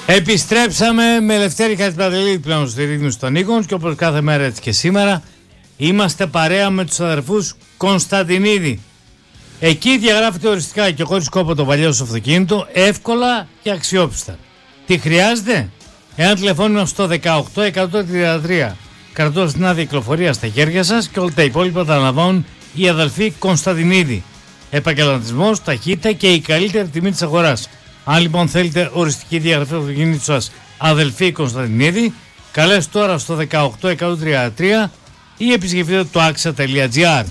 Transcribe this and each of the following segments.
Επιστρέψαμε με Λευτέρη Χατζηπαντελίδη πλέον στη ρύθμιση των οίκων και όπως κάθε μέρα έτσι και σήμερα είμαστε παρέα με τους αδερφούς Κωνσταντινίδη. Εκεί διαγράφεται οριστικά και χωρίς κόπο το παλιό σου αυτοκίνητο, εύκολα και αξιόπιστα. Τι χρειάζεται? Ένα τηλεφώνημα στο 18133, κρατώντας την άδεια κυκλοφορία στα χέρια σας, και όλα τα υπόλοιπα τα αναλαμβάνουν οι αδελφοί Κωνσταντινίδη. Επαγγελματισμός, ταχύτητα και η καλύτερη τιμή της αγοράς. Αν λοιπόν θέλετε οριστική διαγραφή του αυτοκίνητου σας, αδελφοί Κωνσταντινίδη, καλέστε τώρα στο 18133 ή επισκεφτείτε το axa.gr.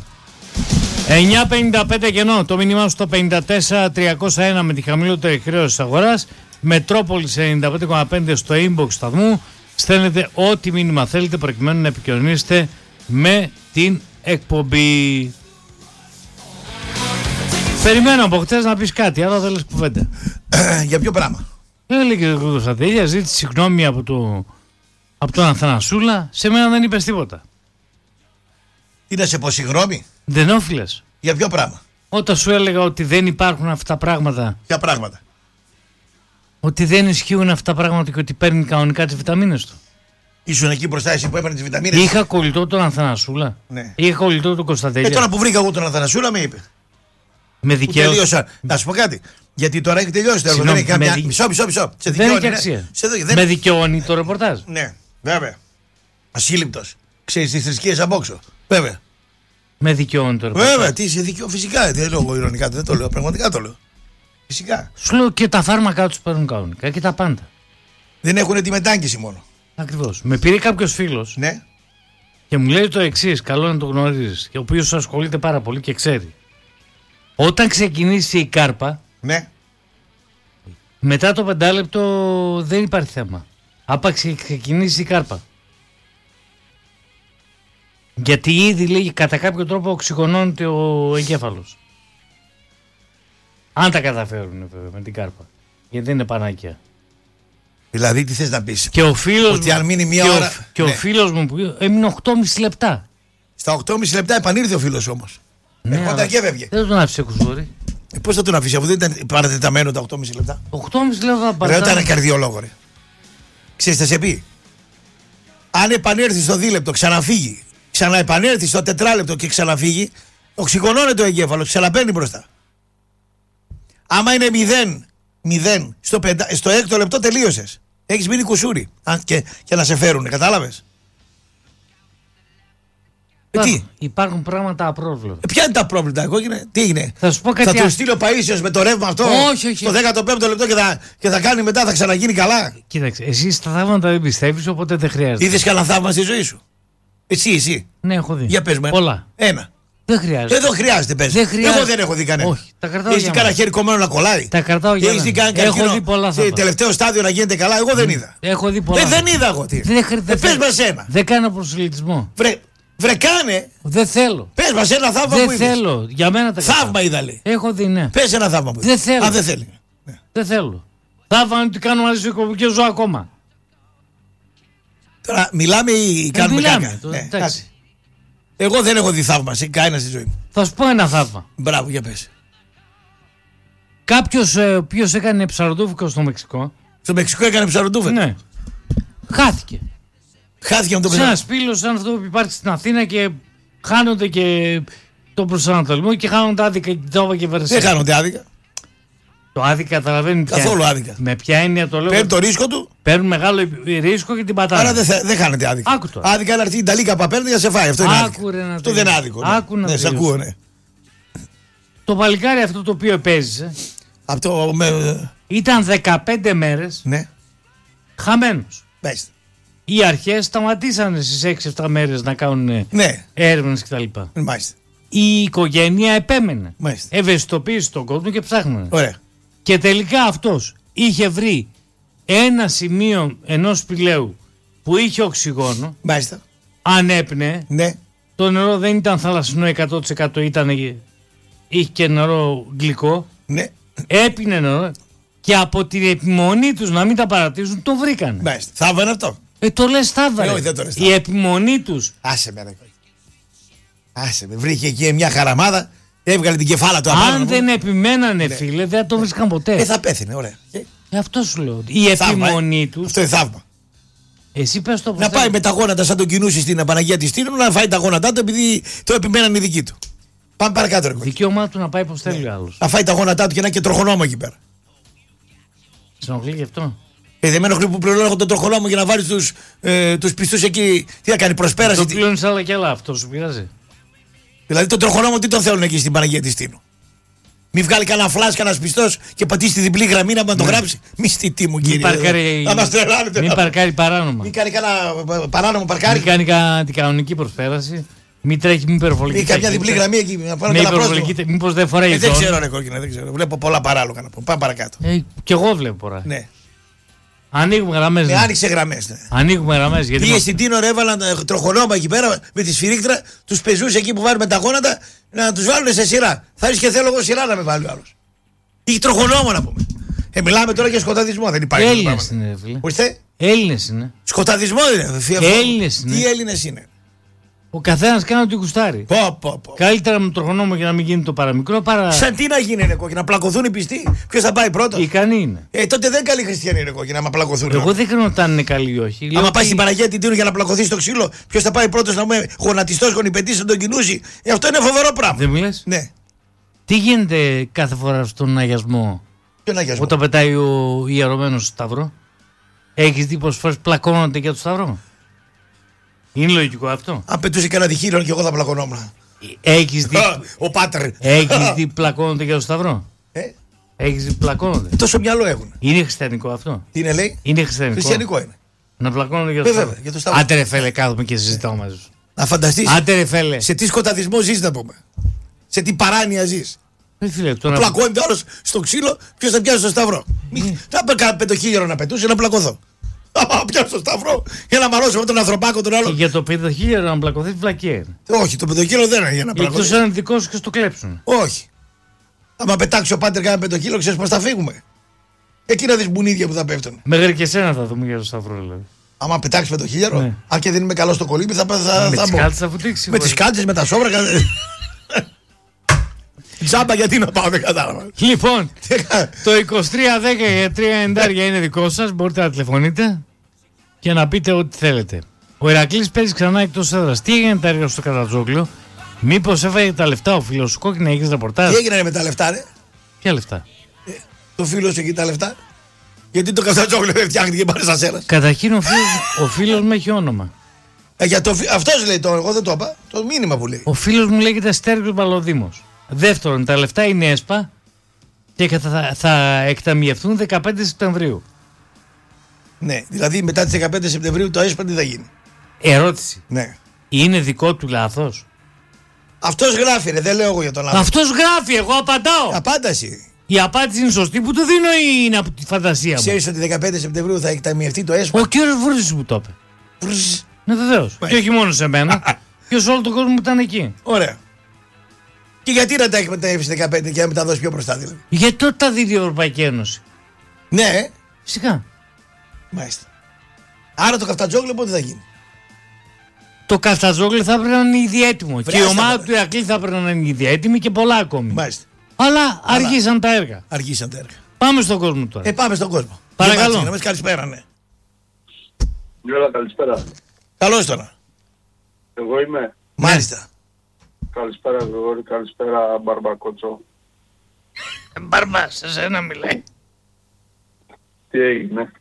9.55 κενό, το μήνυμά στο 54.301 με τη χαμηλότερη χρέωση της αγοράς. Μετρόπολης 95,5 στο inbox σταθμού. Στέλνετε ό,τι μήνυμα θέλετε προκειμένου να επικοινωνήσετε με την εκπομπή. Περιμένω από χτες να πεις κάτι, αλλά δεν λες κουβέντα. Για ποιο πράγμα? Έλεγε ο Κωνσταντέλια, ζήτησε συγγνώμη από τον Αθανασούλα. Σε μένα δεν είπες τίποτα. Τι να σε πω, συγγνώμη? Δεν όφιλες. Για ποιο πράγμα? Όταν σου έλεγα ότι δεν υπάρχουν αυτά τα πράγματα. Ποια πράγματα? Ότι δεν ισχύουν αυτά τα πράγματα και ότι παίρνει κανονικά τις βιταμίνες του. Ήσουν εκεί μπροστά εσύ που έπαιρνε τις βιταμίνες? Είχα κολλητό τον Αθανασούλα. Ναι. Είχα κολλητό τον Κωνσταντέλια. Τώρα που βρήκα εγώ τον Αθανασούλα με είπε. Με δικαίωση. Τελείωσα. Να σου πω κάτι. Γιατί τώρα έχει τελειώσει το έργο. Δεν έχει καμιά. Μισό. Σε δεν έχει αξία. Με δικαιώνει το ρεπορτάζ. Ναι, βέβαια. Ασύλληπτος. Ξέρεις τις θρησκείες από όξω. Βέβαια. Με δικαιώνει το ρεπορτάζ. Βέβαια, τι σε δικαιώνει. Φυσικά. Δεν λέω ειρωνικά, δεν το λέω. Πραγματικά το λέω. Φυσικά. Σου λέω και τα φάρμακά τους παίρνουν κανονικά και τα πάντα. Δεν έχουν τη μετάγγιση μόνο. Ακριβώς. Με πήρε κάποιος φίλος. Ναι. Και μου λέει το εξής, καλό να το γνωρίζεις, και ο οποίος ασχολείται πάρα πολύ και ξέρει. Όταν ξεκινήσει η κάρπα, ναι, μετά το 5 λεπτό δεν υπάρχει θέμα. Άπαξ ξεκινήσει η κάρπα. Γιατί ήδη λέει κατά κάποιο τρόπο οξυγονώνεται ο εγκέφαλος. Αν τα καταφέρουν βέβαια με την κάρπα. Γιατί δεν είναι πανάκια. Δηλαδή τι θες να πεις? Και ο φίλος ότι αν μείνει μία ώρα. Και ναι. Ο φίλος μου που έμεινε 8,5 λεπτά. Στα 8,5 λεπτά επανήρθε ο φίλος όμως. Ναι, ερχόταν και έβγαινε. Δεν τον άφησε κουσούρι. Πώς θα τον αφήσει αφού δεν ήταν παρατεταμένο τα 8,5 λεπτά? 8,5 λεπτά Ρε, όταν είναι καρδιολόγο, ρε. Ξέρεις θα σε πει. Αν επανέλθει στο δίλεπτο, ξαναφύγει. Ξαναεπανέλθει στο τετράλεπτο και ξαναφύγει, οξυγονώνεται ο εγκέφαλος, ξαναπαίνει μπροστά. Άμα είναι 0 στο έκτο λεπτό τελείωσες. Έχεις μείνει κουσούρι. Και να σε φέρουνε, κατάλαβες? Τι? Υπάρχουν πράγματα απρόβλεπτα. Ποια είναι τα πρόβλητα? Τι έγινε? Θα σου πω κάτι. Θα του στείλει ο Παΐσιος με το ρεύμα αυτό? Όχι. Στο 15ο λεπτό και θα κάνει μετά, θα ξαναγίνει καλά. Κοίταξε, εσύ στα θαύματα δεν πιστεύεις, οπότε δεν χρειάζεται. Είδες κανένα θαύμα στη ζωή σου? Εσύ. Ναι, έχω δει. Για πες με. Πολλά. Ένα. Δεν χρειάζεται. Εδώ χρειάζεται, πες. Εγώ δεν έχω δει κανένα. Όχι, τα κρατάω. Έχεις δει κανένα χέρι κομμένο να κολλάει? Τα κρατάω για μένα. Έχω δει πολλά θαύματα. Τελευταίο στάδιο να γίνεται καλά, εγώ δεν είδα. Έχω δει πολλά. Δεν είδα εγώ. Πες μας ένα. Δεν κάνω προσελητισμό. Βρε κάνε. Δεν θέλω. Πες μας ένα θαύμα που είδες. Δεν θέλω. Για μένα τα θαύμα είδα λέει. Έχω δει, ναι. Πες ένα θαύμα που είδες. Δεν θέλω. Δεν θέλει. Δεν θέλω. Θαύμα είναι ότι κάνω μαζί σου και ζω ακόμα. Τώρα μιλάμε ή κάνουμε κάκα? Εντάξει. Εγώ δεν έχω δει θαύμα σε κανένα στη ζωή μου. Θα σου πω ένα θαύμα. Μπράβο, για πες. Κάποιος ποιος έκανε ψαροντούφικο στο Μεξικό. Στο Μεξικό έκανε ψαροντούφικο? Ναι. Χάθηκε. Χάθηκε με το παιδί. Σε ένα σπήλο σαν αυτό που υπάρχει στην Αθήνα και χάνονται και τον προσανατολισμό και χάνονται άδικα και τόβα και βερσέ. Δεν χάνονται άδικα. Το άδικα καταλαβαίνει πια. Καθόλου άδικα. Με ποια έννοια το λέω? Παίρνει το ρίσκο του. Παίρνουν μεγάλο ρίσκο και την πατάνε. Άρα δεν χάνεται άδικα. Άκου άδικα είναι αυτή η Ιταλίκα παπέρνη για σε φάει. Αυτό είναι άδικα. Αυτό δεν είναι άδικο. Ναι, σε ακούω, ναι. Το παλικάρι αυτό το οποίο επέζησε ήταν 15 μέρες χαμένος. Μάλιστα. Οι αρχές σταματήσανε στις 6-7 μέρες να κάνουν έρευνες κτλ. Μάλιστα. Η οικογένεια επέμενε. Μάλιστα. Ευαισθητοποίησε τον κόσμο και ψάχνανε. Ωραία. Και τελικά αυτός είχε βρει ένα σημείο ενός σπηλαίου που είχε οξυγόνο. Μάλιστα. Ανέπνεε. Ναι. Το νερό δεν ήταν θαλασσινό 100%, είχε και νερό γλυκό. Ναι. Έπινε νερό και από την επιμονή τους να μην τα παρατήσουν το βρήκανε. Μάλιστα. Θαύμα είναι αυτό. Το λες θαύμα. Η επιμονή τους. Άσε με, βρήκε εκεί μια χαραμάδα, έβγαλε την κεφάλα του απάνω. Αν δεν επιμένανε, φίλε, δεν το βρίσκαν ποτέ. Θα πέθαινε, ωραία. Αυτό σου λέω. Η επιμονή του. Αυτό είναι θαύμα. Εσύ πες το να πάει με τα γόνατα σαν τον Κινούση στην Παναγία της Τίνου, να φάει τα γόνατά του επειδή το επιμέναν οι δικοί του. Πάμε παρακάτω, ρε. Δικαίωμά του να πάει πως θέλει ο άλλος. Να φάει τα γόνατά του και να είναι και τροχονόμο εκεί πέρα. Σε ενοχλεί γι' αυτό. Δεν με ενοχλεί που πληρώνω τον τροχονόμο για να βάλει τους πιστούς εκεί. Τι θα κάνει, προσπέραση. Το πληρώνεις άλλα και άλλα, αυτό σου πειράζει. Δηλαδή τον τροχονόμο τι τον θέλουν εκεί στην Παναγία της Τίνου. Μην βγάλει κανένα φλάσ, κανένα πιστό και πατήσει τη διπλή γραμμή να το γράψει. Μυστητή μου, κύριε. Να μας τρελάνετε. Μην παρκάρει παράνομα. Μην κάνει κανένα παράνομο παρκάρι. Μην κάνει την κανονική προσπέραση. Μην τρέχει, μην υπερβολική. Μην καμιά διπλή γραμμή εκεί. Μήπως δεν φοράει δεν ξέρω, ρε κόκκινα, δεν ξέρω. Βλέπω πολλά παράλογα να πω. Πάμε παρακάτω. Κι εγώ βλέπω πολλά. Ναι. Ανοίγουμε γραμμές. Άνοιξε γραμμές. Ναι. Ανοίγουμε γραμμές. Πήγε στην Τίνο, ρε, έβαλαν τροχονόμα εκεί πέρα με τη σφυρίκτρα, τους πεζούς εκεί που βάλουν τα γόνατα να τους βάλουν σε σειρά. Θα έρθει και θέλω εγώ σειρά να με βάλει ο άλλος. Ή τροχονόμα να πούμε. Μιλάμε τώρα για σκοταδισμό, δεν υπάρχει. Έλληνες είναι, φίλε. Ορίστε. Έλληνες είναι. Σκοταδισμό είναι. Έλληνες είναι. Τι Έλληνες είναι. Ο καθένας κάνει ό,τι γουστάρει. Καλύτερα με τροχονόμο για να μην γίνει το παραμικρό παρά. Σαν τι να γίνει, ρε κόκκι, να πλακωθούν οι πιστοί. Ποιος θα πάει πρώτος. Ικανοί είναι. Τότε δεν καλοί χριστιανοί, ρε κόκκι, να πλακωθούν. Εγώ δεν ξέρω αν είναι καλοί ή όχι. Άμα πάει στην Παναγία την Τίνου για να πλακωθεί στο ξύλο, ποιος θα πάει πρώτος να πούμε γονατιστός, γονιπετής, να τον κινούσει. Αυτό είναι φοβερό πράγμα. Δεν μου λες. Ναι. Τι γίνεται κάθε φορά στον αγιασμό. Ποιον αγιασμό. Όταν πετάει ο ιερωμένος στο σταυρό. Έχεις δει πόσες φορές πλακώνονται για το σταυρό. Είναι λογικό αυτό. Αν πετούσε κανένα διχείρον και εγώ θα πλακωνόμουν. Έχεις δει. Ο πάτερ. Έχεις δει πλακώνονται για το σταυρό. Έχεις δει πλακώνονται. Τόσο μυαλό έχουν. Είναι χριστιανικό αυτό. Τι είναι, λέει. Είναι χριστιανικό. Χριστιανικό είναι. Να πλακώνονται για το σταυρό. Άντε ρε φέλε, κάθομαι και συζητάω μαζί σου. Να φανταστείς. Άντε ρε φέλε. Σε τι σκοταδισμό ζεις να πούμε. Σε τι παράνοια ζεις. Πλακώνεται όλος στο ξύλο, ποιος θα πιάσει στο σταυρό. Θα παίρνει πεντοχίλιαρο να πετούσε να πλακωθώ. Άμα πιάσω στο σταυρό για να μαρώσω με τον ανθρωπάκο τον άλλο. Και για το πεντοχίλιαρο να πλακωθεί βλακία. Όχι, το πεντοχίλιαρο δεν είναι για να πλακωθεί. Εκτός αν είναι δικό σου και στο κλέψουν. Όχι. Άμα πετάξει ο πάτερ κάνα πεντοχίλιαρο, ξέρεις πώς θα φύγουμε. Εκεί να δεις μπουνίδια που θα πέφτουν. Μέχρι και εσένα θα δούμε για το σταυρό δηλαδή. Άμα πετάξει πεντοχίλιαρο, ναι. Αν και δεν είμαι καλό στο κολύμπι, θα με τις κάλτσες θα βουτήξει. Με τις κάλτσες, με τα σόβρα. Τζάμπα γιατί να πάω, δεν κατάλαβα. Λοιπόν, το 2310 είναι δικό σας. Μπορείτε να τηλεφωνείτε και να πείτε ό,τι θέλετε. Ο Ηρακλής παίζει ξανά εκτός έδρας. Τι έγινε τα έργα στο Κατατζόγλιο. Μήπως έφαγε τα λεφτά ο φίλος σου κόκκινα, έχεις ρεπορτάζ. Τι έγινε με τα λεφτά, ρε. Ποια λεφτά. Το φίλο σου εκεί τα λεφτά. Γιατί το Κατατζόγλιο δεν φτιάχνει πάρει σαν σένα. Καταρχήν ο φίλος μου έχει όνομα. Αυτός λέει το, εγώ δεν το είπα. Το μήνυμα που λέει. Ο φίλος μου λέγεται Στέργιος Μπαλοδήμος. Δεύτερον, τα λεφτά είναι ΕΣΠΑ και θα εκταμιευτούν 15 Σεπτεμβρίου. Ναι, δηλαδή μετά τις 15 Σεπτεμβρίου το ΕΣΠΑ τι θα γίνει. Ερώτηση. Ναι. Είναι δικό του λάθος. Αυτός γράφει, ρε, δεν λέω εγώ για τον λάθος. Αυτός γράφει, εγώ απαντάω. Απάνταση. Η απάντηση είναι σωστή που του δίνω ή είναι από τη φαντασία μου. Ξέρεις ότι 15 Σεπτεμβρίου θα εκταμιευτεί το ΕΣΠΑ. Ο κύριος Βρύζης μου το είπε. Ναι, βεβαίως. Και όχι μόνο σε μένα. Και σε όλο τον κόσμο που ήταν εκεί. Ωραία. Και γιατί να τα εκμεταλλεύσει 15 και να τα δώσει πιο μπροστά, δηλαδή. Γιατί τότε τα δίνει η Ευρωπαϊκή Ένωση. Ναι. Φυσικά. Μάλιστα. Άρα το Καφτατζόγλιο πότε θα γίνει. Το Καφτατζόγλιο θα πρέπει να είναι ήδη έτοιμο. Και η ομάδα του Ηρακλή θα πρέπει να είναι ήδη έτοιμη και πολλά ακόμη. Μάλιστα. Αλλά αργήσαν τα έργα. Αργήσαν τα έργα. Πάμε στον κόσμο τώρα. Πάμε στον κόσμο. Παρακαλώ. Να μας καλησπέρα, ναι. Γιώργα, καλησπέρα. Καλώς τώρα. Εγώ είμαι. Μάλιστα. Καλησπέρα Γρηγόρη, καλησπέρα Μπαρμπακότσο. Μπαρμπά, σε σένα μιλάει. Τι έγινε.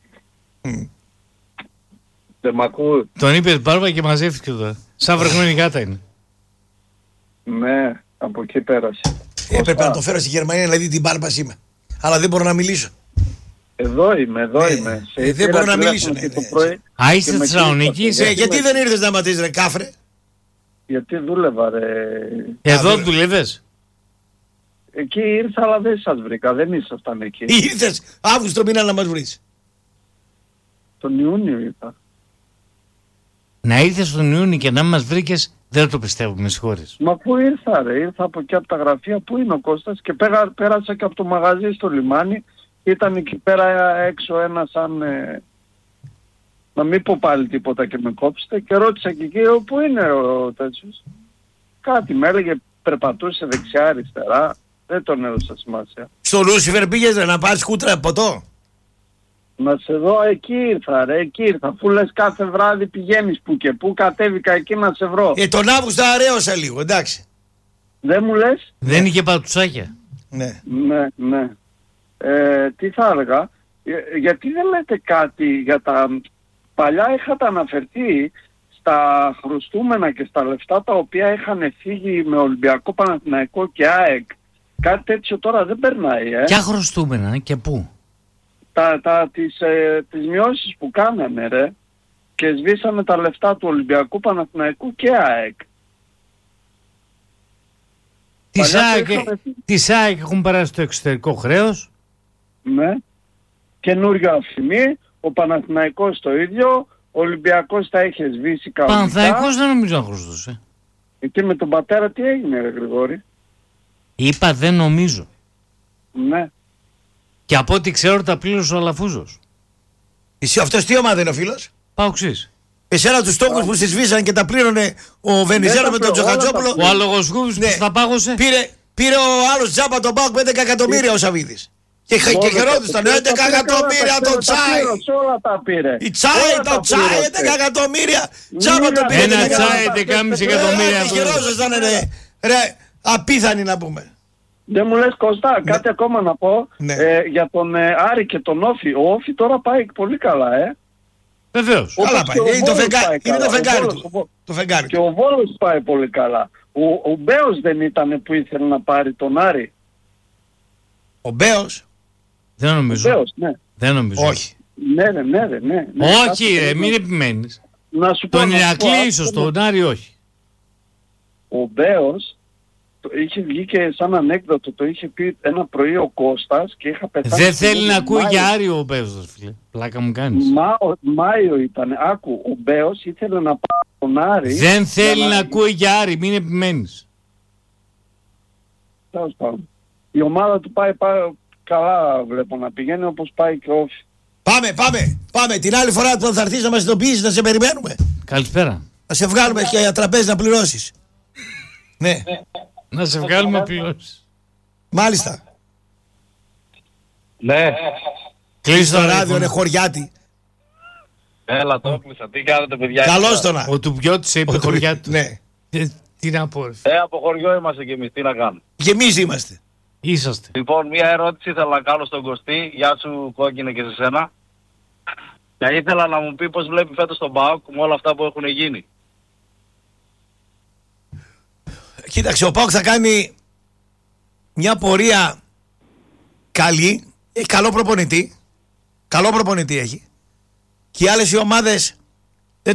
Δεν μ' ακούω. Τον είπες Μπάρμπα και μαζεύτηκε τώρα. Σαν βρεγμένη γάτα είναι. Ναι, από εκεί πέρασε. Έπρεπε να το φέρω στη Γερμανία, δηλαδή την Μπάρμπας είμαι. Αλλά δεν μπορώ να μιλήσω. Εδώ είμαι. Δεν μπορώ να μιλήσω. Α, είσαι Θεσσαλονίκη. Γιατί δεν ήρθες να ματήσεις, ρε κάφρε. Γιατί δούλευα, ρε. Εδώ δουλεύες. Εκεί ήρθα, αλλά δεν σας βρήκα. Δεν ήσασταν εκεί. Ήρθες Αύγουστο μήνα να μας βρεις. Τον Ιούνιο ήρθα. Να ήρθες τον Ιούνιο και να μας βρήκες, δεν το πιστεύω, με συγχωρείς. Μα πού ήρθα, ρε. Ήρθα από εκεί από τα γραφεία. Πού είναι ο Κώστας και πέρασα και από το μαγαζί στο λιμάνι. Ήταν εκεί πέρα έξω ένα σαν... να μην πω πάλι τίποτα και με κόψετε και ρώτησα και εκεί πού είναι ο τέτοιος. Κάτι με έλεγε, περπατούσε δεξιά αριστερά. Δεν τον έδωσα σημασία. Στο Λούσιφερ πήγες να πάρεις κούτρα ποτό. Να σε δω, εκεί ήρθα ρε, εκεί ήρθα. Αφού λες κάθε βράδυ πηγαίνεις που και που, κατέβηκα εκεί να σε βρω. Τον Αύγουστο αρέωσα λίγο, εντάξει. Δεν μου λες? Δεν είχε πατουσάκια. Ναι. Ναι. Τι θα έλεγα, γιατί δεν λέτε κάτι για τα... Παλιά είχατε αναφερθεί στα χρωστούμενα και στα λεφτά τα οποία είχαν φύγει με Ολυμπιακό, Παναθηναϊκό και ΑΕΚ. Κάτι τέτοιο τώρα δεν περνάει, Ποια χρωστούμενα και πού? Τις μειώσεις που κάνανε ρε και σβήσανε τα λεφτά του Ολυμπιακού, Παναθηναϊκού και ΑΕΚ. Τις ΑΕΚ έχουν περάσει το εξωτερικό χρέος. Ναι. Καινούργια αυθυμή. Ο Παναθηναϊκός το ίδιο. Ο Ολυμπιακός τα είχε σβήσει κανονικά. Παναθηναϊκός δεν νομίζω να χρωστούσε. Εκεί με τον πατέρα τι έγινε ρε Γρηγόρη? Είπα δεν νομίζω. Ναι. Και από ό,τι ξέρω τα πλήρωσε ο Αλαφούζος. Εσύ αυτός τι ομάδα είναι ο φίλος? Παοξής. Εσένα τους στόχους που στις σβήσαν και τα πλήρωνε ο Βενιζέλο με τον Τζοχατζόπουλο. Ο Αλογοσκούβης που τα πάγωσε. Πήρε ο άλλος τζάμπα τον Πάοκ με 11 εκατομμύρια ο Σαββίδης. Και χαιρόντουσαν 11 εκατομμύρια το Τσάι. Όλα τα πήρε. Η Τσάι, το Τσάι, 11 εκατομμύρια. Τζάμπα το πήρε. Ένα Τσάι 11,5 εκατομμύρια. Χαιρόντουσαν ρε, απίθανοι να πούμε. Δεν μου λες Κώστα, κάτι ακόμα να πω για τον Άρη και τον Όφη. Ο Όφη τώρα πάει πολύ καλά, Βεβαίως. Καλά πάει. Είναι το φεγγάρι του. Το φεγγάρι και ο Βόλος πάει πολύ καλά. Ο Μπέος δεν ήταν που ήθελε να πάρει τον Άρη? Ο Μπέος? Δεν νομίζω. Ο Μπέος, ναι. Δεν νομίζω. Όχι. Ναι. Όχι ρε, μην επιμένεις. Να σου πω. Τον Ηρακλή ίσως, τον Άρη όχι. Ο Μπέος είχε βγει και σαν ανέκδοτο, το είχε πει ένα πρωί ο Κώστας και είχα πετάξει. Δεν θέλει να ακούει για Άρη ο Μπέος, φίλε. Πλάκα μου κάνεις. Μάιο ήταν. Άκου, ο Μπέος ήθελε να πάρει τον Άρη. Δεν θέλει να ακούει για Άρη, μην επιμένεις. Τέλος πάντων. Η ομάδα του πάει καλά, βλέπω να πηγαίνει όπως πάει και ο Όφη. Πάμε. Την άλλη φορά που θα έρθεις να μας ειδοποιήσεις, να σε περιμένουμε. Καλησπέρα. Να σε βγάλουμε και για τραπέζι να πληρώσεις. Ναι. Να σε βγάλουμε πληρώσεις. Μάλιστα. Ναι. Κλείσει το ράδιο, είναι χωριάτη. Έλα, το έκλεισα. Τι κάνετε, παιδιά? Καλώς το να. Ο Τουμπιώτης είπε χωριά του. Ναι. Τι να πω ρε. Από χωριό είμαστε κι εμείς. Τι να κάνουμε? Και εμείς είμαστε. Είσαστε. Λοιπόν, μία ερώτηση ήθελα να κάνω στον Κωστή. Γεια σου, Κόκκινε, και σε σένα. Και ήθελα να μου πει πώς βλέπει φέτος τον ΠΑΟΚ με όλα αυτά που έχουν γίνει. Κοίταξε, ο ΠΑΟΚ θα κάνει μια πορεία καλή. Έχει καλό προπονητή. Καλό προπονητή έχει. Και οι άλλες οι ομάδες δεν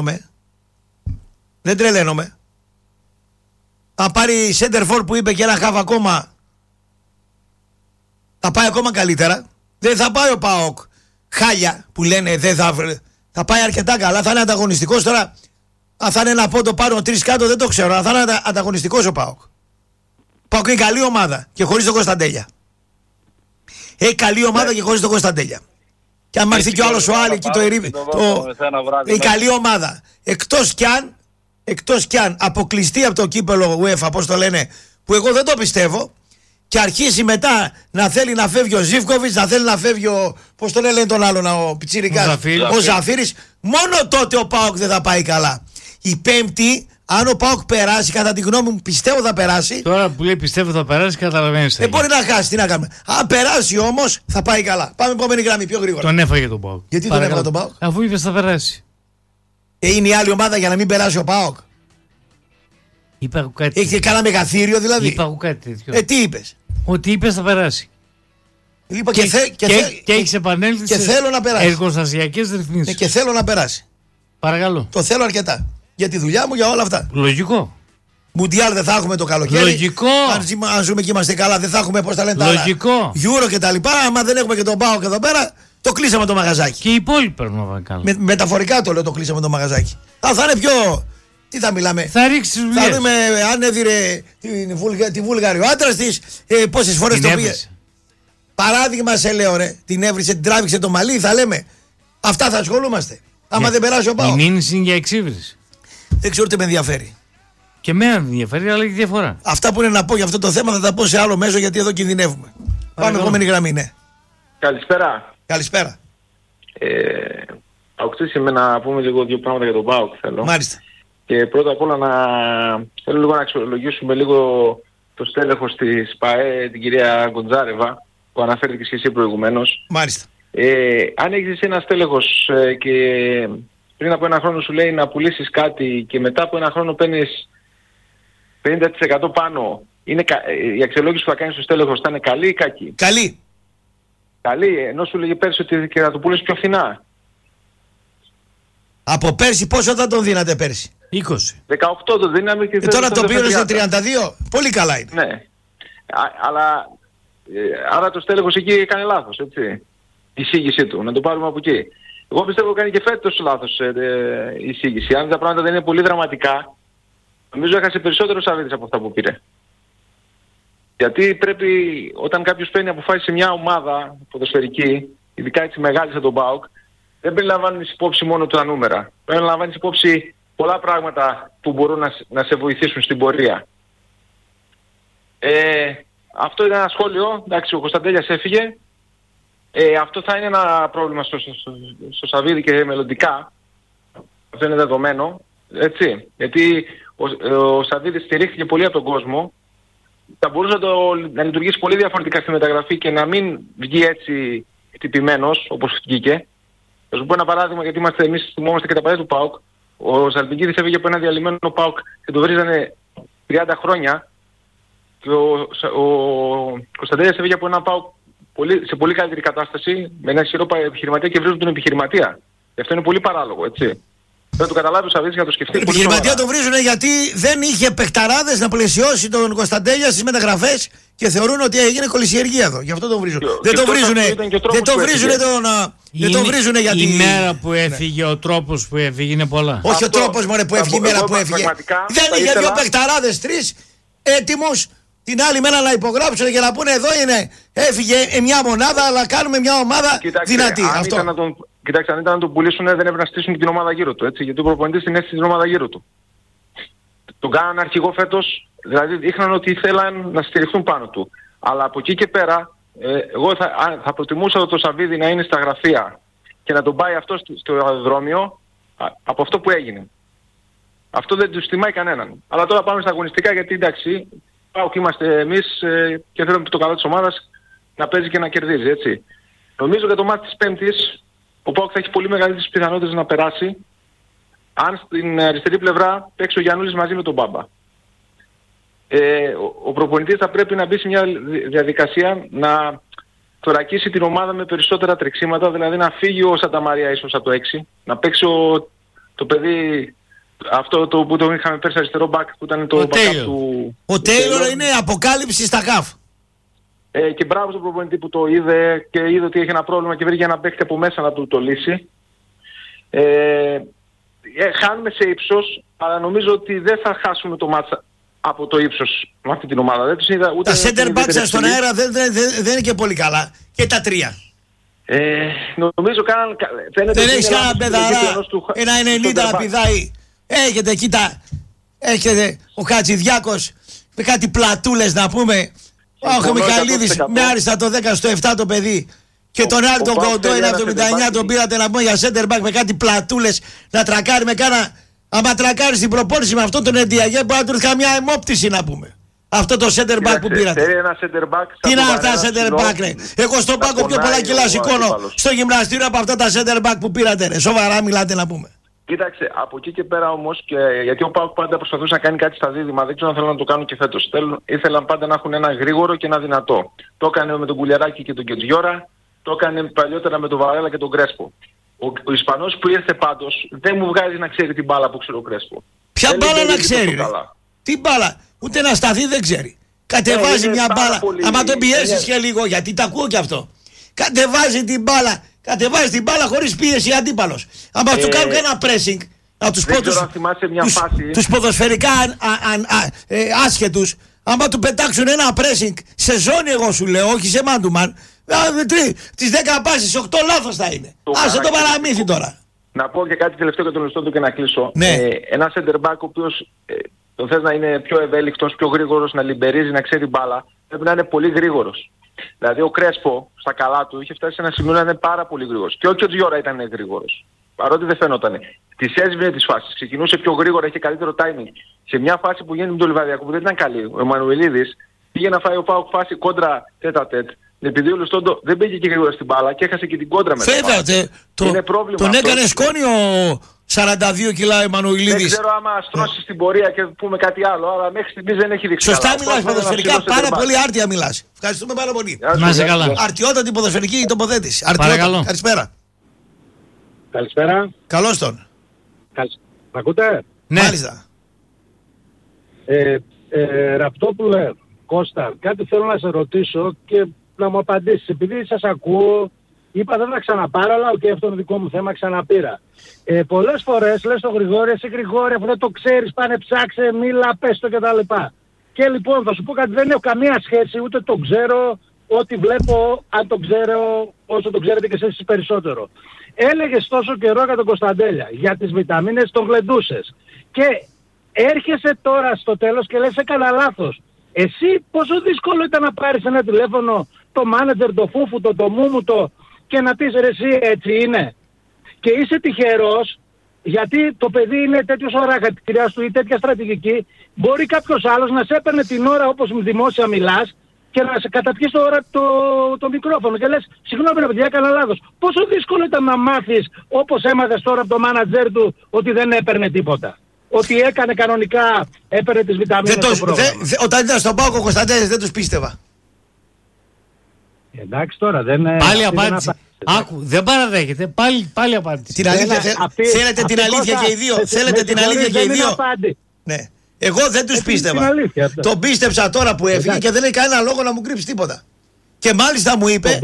τρελαίνομαι. Αν πάρει center for που είπε και ένα χαφ ακόμα, θα πάει ακόμα καλύτερα. Δεν θα πάει ο ΠΑΟΚ χάλια που λένε, θα πάει αρκετά καλά. Θα είναι ανταγωνιστικός τώρα. Αν θα είναι ένα πόντο πάνω 3 κάτω δεν το ξέρω. Αν θα είναι ανταγωνιστικός ο ΠΑΟΚ. Ο ΠΑΟΚ είναι καλή ομάδα και χωρίς τον Κωνσταντέλια. Έχει καλή ομάδα και χωρίς τον Κωνσταντέλια. Και αν έρθει κι ο άλλος ο Άλλη εκεί η καλή ομάδα. Εκτός κι αν αποκλειστεί από το κύπελο UEFA, πώς το λένε, που εγώ δεν το πιστεύω, και αρχίσει μετά να θέλει να φεύγει ο Ζίβκοβιτς, να θέλει να φεύγει ο, πώς το λένε τον άλλον, ο Πιτσιρικάς, ο Ζαφύρης, μόνο τότε ο ΠΑΟΚ δεν θα πάει καλά. Η Πέμπτη, αν ο ΠΑΟΚ περάσει, κατά τη γνώμη μου πιστεύω θα περάσει. Τώρα που λέει πιστεύω θα περάσει, καταλαβαίνεις. Δεν μπορεί να χάσει, τι να κάνουμε. Αν περάσει όμως θα πάει καλά. Πάμε επόμενη γραμμή πιο γρήγορα. Τον έφαγε τον ΠΑΟΚ. Γιατί τον έφαγε τον ΠΑΟΚ? Αφού είπες θα περάσει. Είναι η άλλη ομάδα για να μην περάσει ο ΠΑΟΚ? Είπα κάτι. Έχει κανένα μεγαθύριο δηλαδή? Είπα κάτι τέτοιο. Τι είπες? Ότι είπες θα περάσει. Και έχεις επανέλθει και θέλω να περάσει. Εργοστασιακές ρυθμίσεις. Και θέλω να περάσει. Παρακαλώ. Το θέλω αρκετά. Για τη δουλειά μου, για όλα αυτά. Λογικό. Μουντιάλ δεν θα έχουμε το καλοκαίρι. Λογικό. Αν ζούμε και είμαστε καλά, δεν θα έχουμε, πώς τα λένε, λογικό. Euro και τα λοιπά. Άμα δεν έχουμε και τον ΠΑΟΚ εδώ πέρα, το κλείσαμε το μαγαζάκι. Και οι υπόλοιποι πρέπει να πάνε καλά. Μεταφορικά το λέω, το κλείσαμε το μαγαζάκι. Θα είναι πιο. Τι θα μιλάμε? Θα ρίξει δουλειές. Θα δούμε αν έδιρε τη Βούλγαρη ο άντρας της, πόσες φορές το πήγε. Παράδειγμα σε λέω, ρε, την έβρισε, την τράβηξε το μαλλί, θα λέμε. Αυτά θα ασχολούμαστε. Άμα δεν περάσει ο ΠΑΟΚ. Η μήνυση είναι για εξύβριση. Δεν ξέρω τι με ενδιαφέρει. Και εμένα με ενδιαφέρει, αλλά έχει διαφορά. Αυτά που είναι να πω για αυτό το θέμα θα τα πω σε άλλο μέσο, γιατί εδώ κινδυνεύουμε. Πάμε επόμενη γραμμή, ναι. Καλησπέρα. Καλησπέρα. Παοκτής είμαι, να πούμε λίγο δύο πράγματα για τον ΠΑΟΚ θέλω. Μάλιστα. Και πρώτα απ' όλα θέλω λίγο να αξιολογήσουμε λίγο το στέλεχος της ΠΑΕ, την κυρία Γκοντζάρεβα, που αναφέρθηκε και εσύ προηγουμένως. Μάλιστα. Αν έχεις εσύ ένα στέλεχος και πριν από ένα χρόνο σου λέει να πουλήσεις κάτι και μετά από ένα χρόνο παίρνεις 50% πάνω, η αξιολόγηση που θα κάνεις στο στέλεχος θα είναι καλή ή κακή? Καλή. Καλή, ενώ σου λέγει πέρσι ότι και να το πουλήσεις πιο φθηνά. Από πέρσι πόσο θα τον δίνατε πέρσι? 20. 18 το δίναμε και τώρα το πήρε σε 32. Πολύ καλά είναι. Ναι. Αλλά άρα το στέλεχος εκεί έκανε λάθος, έτσι. Η εισήγησή του. Να το πάρουμε από εκεί. Εγώ πιστεύω κάνει και φέτος λάθος η εισήγηση. Αν τα πράγματα δεν είναι πολύ δραματικά, νομίζω έχασε περισσότερο Σαββίδης από αυτά που πήρε. Γιατί πρέπει, όταν κάποιος παίρνει αποφάσεις σε μια ομάδα ποδοσφαιρική, ειδικά έτσι μεγάλη σαν τον ΠΑΟΚ, δεν πρέπει να λαμβάνεις υπόψη μόνο τα νούμερα. Πρέπει να λαμβάνεις υπόψη πολλά πράγματα που μπορούν να σε βοηθήσουν στην πορεία. Αυτό ήταν ένα σχόλιο. Εντάξει, ο Κωνσταντέλιας έφυγε. Αυτό θα είναι ένα πρόβλημα στο Σαββίδη και μελλοντικά. Αυτό είναι δεδομένο. Έτσι. Γιατί ο Σαββίδης στηρίχθηκε πολύ από τον κόσμο. Θα μπορούσε να λειτουργήσει πολύ διαφορετικά στη μεταγραφή και να μην βγει έτσι χτυπημένος όπως βγήκε. Θα σου πω ένα παράδειγμα, γιατί εμείς θυμόμαστε και τα παλιά του ΠΑΟΚ. Ο Ζαλμπικίδης έφυγε από ένα διαλυμένο ΠΑΟΚ και το βρίζανε 30 χρόνια. Και ο Κωνσταντέλιας έφυγε από ένα ΠΑΟΚ σε πολύ καλύτερη κατάσταση, με ένα ισχυρό επιχειρηματία και βρίζουν τον επιχειρηματία. Και αυτό είναι πολύ παράλογο, έτσι. Δεν το καταλάβει ο Σαββίδης να το σκεφτεί. Η επιχειρηματία τον βρίζουν γιατί δεν είχε παιχταράδες να πλαισιώσει τον Κωνσταντέλια στις μεταγραφές και θεωρούν ότι έγινε κολυσιεργία εδώ. Γι' αυτό τον βρίζουν. Δεν τον βρίζουν γιατί. Η μέρα που έφυγε, ο τρόπος που έφυγε είναι πολλά. Όχι ο τρόπος μόνο που έφυγε, η μέρα που έφυγε. Δεν είχε δύο παιχταράδες, τρεις έτοιμους την άλλη μέρα να υπογράψουν και να πούνε εδώ είναι. Έφυγε μια μονάδα, αλλά κάνουμε μια ομάδα δυνατή. Κοιτάξτε, αν ήταν να τον πουλήσουν, δεν έπρεπε να στήσουν την ομάδα γύρω του. Έτσι, γιατί ο προπονητής την έστησε την ομάδα γύρω του. Τον κάνανε αρχηγό φέτος, δηλαδή δείχναν ότι ήθελαν να στηριχθούν πάνω του. Αλλά από εκεί και πέρα, εγώ θα προτιμούσα το Σαββίδη να είναι στα γραφεία και να τον πάει αυτό στο αεροδρόμιο από αυτό που έγινε. Αυτό δεν τους τιμάει κανέναν. Αλλά τώρα πάμε στα αγωνιστικά, γιατί εντάξει, πάω και είμαστε εμείς και θέλουμε το καλό της ομάδας να παίζει και να κερδίζει, έτσι. Νομίζω για το μάτι της Πέμπτης ο ΠΑΟΚ θα έχει πολύ μεγαλύτερες πιθανότητες να περάσει αν στην αριστερή πλευρά παίξει ο Γιαννούλης μαζί με τον Μπάμπα. Ο προπονητής θα πρέπει να μπει σε μια διαδικασία να θωρακίσει την ομάδα με περισσότερα τρεξίματα, δηλαδή να φύγει ο Σανταμαρία ίσως από το 6, να παίξει το παιδί αυτό που το είχαμε πέρσει αριστερό μπακ που ήταν το backup του... Ο Τέιλορ είναι αποκάλυψη στα χαφ. Και μπράβο στον προπονητή που το είδε και είδε ότι έχει ένα πρόβλημα και βρήκε ένα παίκτη από μέσα να του το λύσει. Χάνουμε σε ύψος, αλλά νομίζω ότι δεν θα χάσουμε το μάτσα από το ύψος με αυτή την ομάδα. Δεν τους είδα, ούτε τα center backs στον αέρα δεν είναι και πολύ καλά. Και τα τρία. Νομίζω δεν έχεις κανένα παιδαρά, ένα 90 να πηδάει. Έχετε ο Χατζηδιάκος με κάτι πλατούλες να πούμε. Ο Μιχαηλίδης με άριστα το 10 στο 7 το παιδί. Και τον άλλο τον Κοντό 1,79 τον πήρατε να πούμε για center back με κάτι πλατούλες να τρακάρει με κάνα. Άμα τρακάρει στην προπόνηση με αυτό τον Εντιαγέ μπορεί να του έρθει καμιά αιμόπτυση να πούμε. Αυτό το center back που πήρατε. Τι είναι αυτά center back ρε. Εγώ στον πάγκο πιο πολλά κιλά σηκώνω στο γυμναστήριο από αυτά τα center back που πήρατε ρε. Σοβαρά μιλάτε να πούμε. Κοίταξε, από εκεί και πέρα όμως, και γιατί ο ΠΑΟΚ πάντα προσπαθούσε να κάνει κάτι στα δίδυμα, δεν ξέρω αν θέλουν να το κάνουν και φέτος. Ήθελαν πάντα να έχουν ένα γρήγορο και ένα δυνατό. Το έκανε με τον Κουλιαράκη και τον Κετζιόρα, το έκανε παλιότερα με τον Βαρέλα και τον Κρέσπο. Ο Ισπανός που ήρθε πάντως δεν μου βγάζει να ξέρει την μπάλα που ξέρει ο Κρέσπο. Ποια μπάλα να ξέρει? Τι μπάλα, ούτε να σταθεί δεν ξέρει. Κατεβάζει μια μπάλα. Άμα τον πιέσεις και λίγο, γιατί τα ακούω κι αυτό. Κατεβάζει την μπάλα. Κατεβάζει την μπάλα χωρίς πίεση αντίπαλος. Άμα του κάνουν ένα pressing, να τους πω τους ποδοσφαιρικά άσχετους, άμα του πετάξουν ένα pressing σε ζώνη, εγώ σου λέω, όχι σε man to man, τις 10 πάσεις, 8 λάθος θα είναι. Άσε το παραμύθι τώρα. Να πω και κάτι τελευταίο για τον Λουστόντο και να κλείσω. Ναι. Ένα center back ο οποίος το θες να είναι πιο ευέλικτος, πιο γρήγορος, να λιμπερίζει, να ξέρει μπάλα, πρέπει να είναι πολύ γρήγορος. Δηλαδή ο Κρέσπο στα καλά του είχε φτάσει σε ένα σημείο να είναι πάρα πολύ γρήγορος. Και όχι ο Τζιώρα ήταν γρήγορος. Παρότι δεν φαίνονταν. Τις έσβηνε τις φάσεις. Ξεκινούσε πιο γρήγορα, είχε καλύτερο timing. Σε μια φάση που γίνεται με τον Λιβαδιακό που δεν ήταν καλή, ο Εμμανουηλίδης πήγε να φάει ο ΠΑΟΚ φάση κόντρα τέτα-τέτ. Επειδή ο Λουστόντο δεν πήγε και γρήγορα στην μπάλα και έχασε και την κόντρα μετά. Βέβαια, τον έκανε σκόνη ο 42 κιλά Εμμανουηλίδης. Δεν ξέρω άμα στρώσει στην πορεία και πούμε κάτι άλλο, αλλά μέχρι στιγμής δεν έχει δείξει. Σωστά μιλάς ποδοσφαιρικά, πάρα πολύ άρτια μιλάς. Ευχαριστούμε πάρα πολύ. Να είσαι καλά. Αρτιότατη ποδοσφαιρική τοποθέτηση. Παρακαλώ. Καλησπέρα. Καλησπέρα. Καλώς τον. Μ' ακούτε? Ναι. Μάλιστα. Ραπτόπουλε, Κώστα, κάτι θέλω να σε ρωτήσω και να μου απαντήσεις. Επειδή σας ακούω, είπα δεν θα ξαναπάρω, αλλά αυτό είναι δικό μου θέμα, ξαναπήρα. Πολλές φορές λες στο Γρηγόρη, εσύ Γρηγόρη, αφού δεν το ξέρεις, πάνε ψάξε, μίλα, πες το κτλ. Και λοιπόν θα σου πω κάτι, δεν έχω καμία σχέση, ούτε το ξέρω, ό,τι βλέπω, αν το ξέρω, όσο το ξέρετε και εσείς περισσότερο. Έλεγες τόσο καιρό για τον Κωνσταντέλια, για τις βιταμίνες τον γλεντούσες. Και έρχεσαι τώρα στο τέλος και λες έκανα λάθος. Εσύ πόσο δύσκολο ήταν να πάρεις ένα τηλέφωνο, το μάνατζερ, το φούφου, το μούμουτο και να πεις ρε εσύ έτσι είναι. Και είσαι τυχερός γιατί το παιδί είναι τέτοιος χαρακτήρας του ή τέτοια στρατηγική, μπορεί κάποιος άλλος να σε έπαιρνε την ώρα όπως δημόσια μιλάς και να σε καταπιείς το μικρόφωνο και λες συγγνώμη ρε παιδιά έκανα λάθος. Πόσο δύσκολο ήταν να μάθεις όπως έμαθες τώρα από το μάνατζερ του ότι δεν έπαιρνε τίποτα. Ότι έκανε κανονικά, έπαιρνε τις βιταμίνες στο πρόγραμμα. Όταν ήταν στον ΠΑΟΚ ο Κωνσταντέλιας δεν τους πίστευα. Εντάξει τώρα δεν... Πάλι απάντηση. Άκου, δεν παραδέχεται. Πάλι απάντηση. Την αλήθεια, θέλετε την αλήθεια και οι δύο. Θέλετε την αλήθεια και οι δύο. Ναι. Εγώ δεν τους πίστευα. Τον πίστεψα τώρα που έφυγε και δεν έχει κανένα λόγο να μου κρύψει τίποτα. Και μάλιστα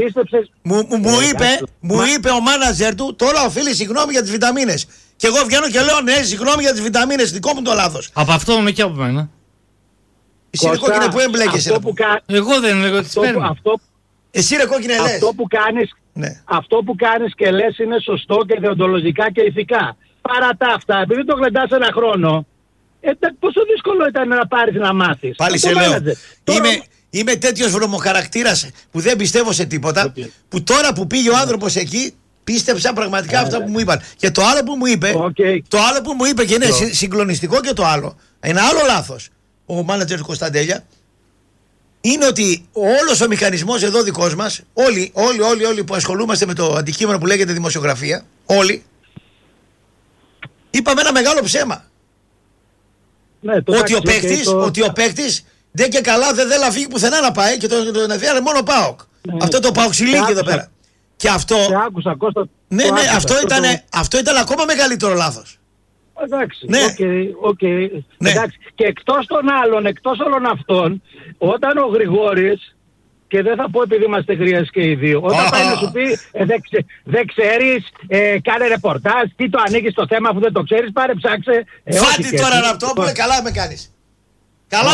μου είπε ο μάνατζερ του, τώρα οφείλει συγγνώμη για τις βιταμίνες. Και εγώ βγαίνω και λέω ναι, συγγνώμη για τις βιταμίνες, δικό μου το λάθος. Από αυτό είναι και από μένα. Εσύ ρε κόκκινε που έμπλεκεσαι. Εγώ δεν λέγω ότι παίρνω. Εσύ ρε κόκκινε λες. Αυτό που κάνεις και λες είναι σωστό και δεοντολογικά και ηθικά. Παρά τα αυτά, επειδή το γλεντάς ένα χρόνο, πόσο δύσκολο ήταν να πάρεις να μάθεις. Πάλι σε λέω. Είμαι τέτοιος βρωμοχαρακτήρας που δεν πιστεύω σε τίποτα. Που τώρα που πήγε ο άνθρωπος εκεί, πίστεψα πραγματικά αυτά που μου είπαν. Και το άλλο που μου είπε, και είναι συγκλονιστικό και το άλλο, ένα άλλο λάθος, ο μάνατζερ του Κωνσταντέλια, είναι ότι όλος ο μηχανισμός εδώ δικός μας, όλοι που ασχολούμαστε με το αντικείμενο που λέγεται δημοσιογραφία, όλοι, είπαμε ένα μεγάλο ψέμα. Ναι, ότι ο παίκτης δεν και καλά δεν θέλει να φύγει πουθενά να πάει και τον αφιέρε μόνο ΠΑΟΚ. Αυτό το ΠΑΟΚσιλίκι εδώ πέρα. Και αυτό. Άκουσα, Κώστα, ναι, αυτό ήταν ακόμα μεγαλύτερο λάθος. Εντάξει, ναι. Εντάξει. Και εκτός όλων αυτών, όταν ο Γρηγόρης, και δεν θα πω επειδή είμαστε γρίες και οι δύο, όταν πάει να σου πει δεν ξέρεις, κάνε ρεπορτάζ, τι το ανοίγεις το θέμα που δεν το ξέρεις, πάρε ψάξε. Φάτη τώρα Ραπτόπουλε, καλά με κάνεις. Καλά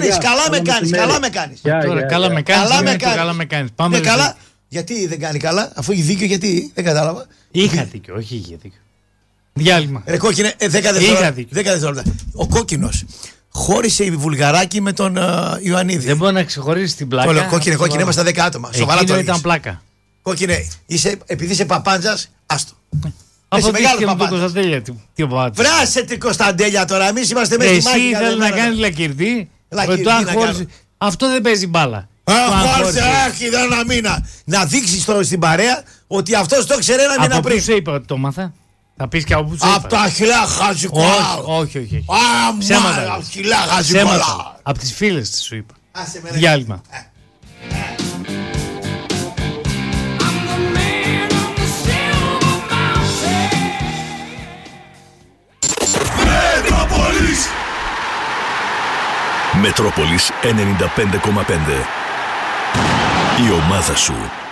με κάνεις. Πάμε καλά. Γιατί δεν κάνει καλά, αφού έχει δίκιο, γιατί δεν κατάλαβα. Είχα δίκιο, όχι είχε δίκιο. Διάλειμμα. Κόκκινε, 10 δευτερόλεπτα. Ο κόκκινος χώρισε η Βουλγαράκη με τον Ιωαννίδη. Δεν μπορεί να ξεχωρίσει την πλάκα. Κόκκινε, είμαστε 10 άτομα. Σοβαρά το ήταν πλάκα. Κόκκινε, επειδή είσαι παπάντζας, άστο. Αυτό και με τον Κωνσταντέλια. Βράσε την Κωνσταντέλια τώρα, εμείς είμαστε μέσα στη μάχη. Εσύ θέλει να κάνει λακκυρτή. Αυτό δεν παίζει μπάλα. Αχ, ήταν ένα μήνα. Να δείξεις τώρα στην παρέα ότι αυτός το ξέρει ένα μήνα πριν. Από πού σε είπα ότι το μάθα. Θα πεις και από πού σε είπα. Από τα χιλά χαζικόλα. Όχι. Ψέματα. Χιλά χαζικόλα. Από τις φίλες της σου είπα. Διάλειμμα. Μετρόπολης 95,5. Η ομάδα σου.